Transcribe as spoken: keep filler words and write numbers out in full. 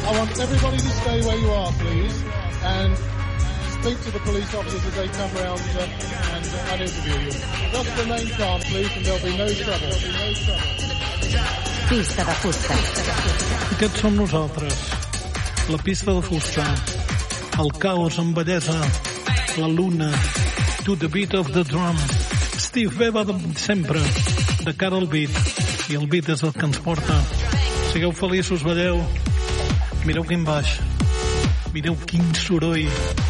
I want everybody to stay where you are, please, and speak to the police officers as they come round uh, and, uh, and interview you. Just remain calm, please, and there'll be no trouble. There'll be no trouble. Pista de fusta. Aquests som nosaltres. La pista de fusta. El caos amb bellesa. La luna. To the beat of the drum. Steve Vai va de sempre de cara al beat. I el beat és el que ens porta. Sigueu feliços, balleu. Mireu quin baix. Mireu quin soroll.